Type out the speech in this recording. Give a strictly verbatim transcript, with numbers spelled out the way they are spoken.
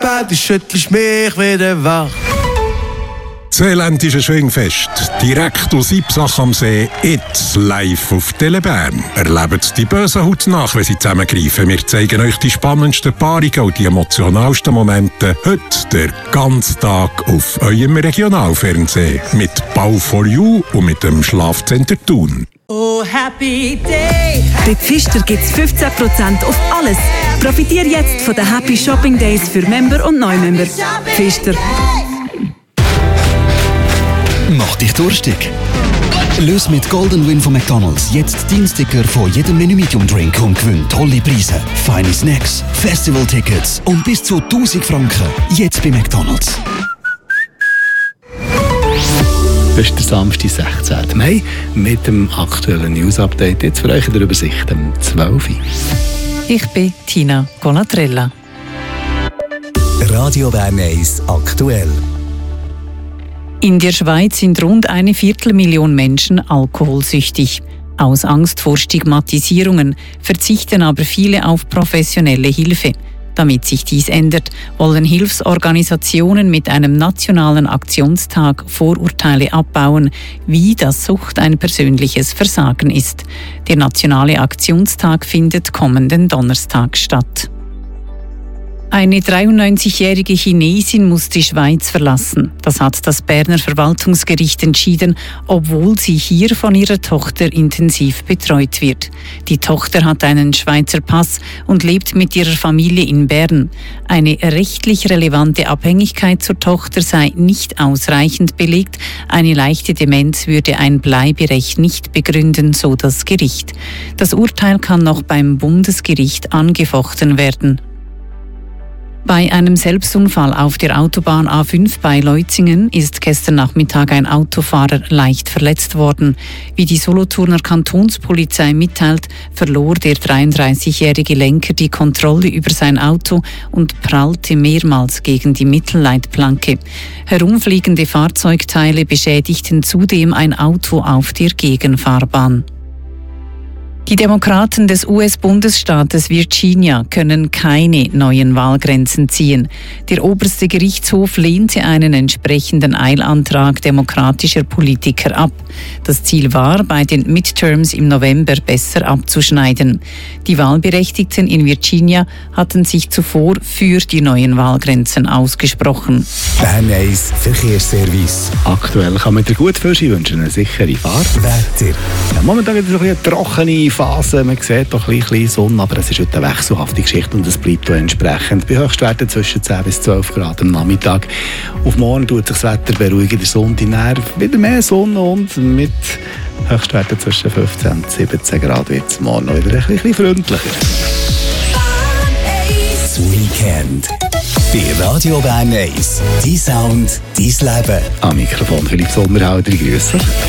du schüttelst mich wieder wach. Das Seeländische Schwingfest, direkt aus Ipsach am See, jetzt live auf Telebern. Erlebt die Bösen Haut nach, wenn sie zusammengreifen. Wir zeigen euch die spannendsten Paarungen und die emotionalsten Momente. Heute der ganze Tag auf eurem Regionalfernsehen. Mit Bau for You und mit dem Schlafcenter Thun. Oh, happy day! Bei Pfister gibt es fünfzehn Prozent auf alles. Profitiere jetzt von den Happy Shopping Days für Member und Neumember. Pfister. Mach dich durstig. Löse mit Golden Win von McDonald's jetzt deinen Sticker von jedem Menü Medium Drink und gewinn tolle Preise, feine Snacks, Festival-Tickets und bis zu tausend Franken. Jetzt bei McDonald's. Das ist der Samstag, sechzehnten Mai, mit dem aktuellen News-Update. Jetzt für euch in der Übersicht um zwölf Uhr. Ich bin Tina Conatrella. Radio Bern eins aktuell. In der Schweiz sind rund eine Viertelmillion Menschen alkoholsüchtig. Aus Angst vor Stigmatisierungen verzichten aber viele auf professionelle Hilfe. Damit sich dies ändert, wollen Hilfsorganisationen mit einem nationalen Aktionstag Vorurteile abbauen, wie dass Sucht ein persönliches Versagen ist. Der nationale Aktionstag findet kommenden Donnerstag statt. Eine dreiundneunzigjährige Chinesin muss die Schweiz verlassen. Das hat das Berner Verwaltungsgericht entschieden, obwohl sie hier von ihrer Tochter intensiv betreut wird. Die Tochter hat einen Schweizer Pass und lebt mit ihrer Familie in Bern. Eine rechtlich relevante Abhängigkeit zur Tochter sei nicht ausreichend belegt. Eine leichte Demenz würde ein Bleiberecht nicht begründen, so das Gericht. Das Urteil kann noch beim Bundesgericht angefochten werden. Bei einem Selbstunfall auf der Autobahn A fünf bei Leutzingen ist gestern Nachmittag ein Autofahrer leicht verletzt worden. Wie die Solothurner Kantonspolizei mitteilt, verlor der dreiunddreißigjährige Lenker die Kontrolle über sein Auto und prallte mehrmals gegen die Mittelleitplanke. Herumfliegende Fahrzeugteile beschädigten zudem ein Auto auf der Gegenfahrbahn. Die Demokraten des U S-Bundesstaates Virginia können keine neuen Wahlgrenzen ziehen. Der oberste Gerichtshof lehnte einen entsprechenden Eilantrag demokratischer Politiker ab. Das Ziel war, bei den Midterms im November besser abzuschneiden. Die Wahlberechtigten in Virginia hatten sich zuvor für die neuen Wahlgrenzen ausgesprochen. Bern eins Verkehrsservice. Aktuell kann man dir gut für Sie wünschen, eine sichere Fahrt. Wetter. Ja, momentan gibt es ein eine trockene Phase, man sieht doch ein bisschen Sonne, aber es ist heute eine wechselhafte Geschichte und es bleibt auch entsprechend bei Höchstwerten zwischen zehn bis zwölf Grad am Nachmittag. Auf morgen tut sich das Wetter beruhigen, der Sonntag näher, wieder mehr Sonne und mit Höchstwerten zwischen fünfzehn und siebzehn Grad wird es morgen noch wieder ein bisschen freundlicher. Das Weekend. Bei Radio Bern eins. Dein Sound, dein Leben. Am Mikrofon Philipp Sommerhalder, grüße.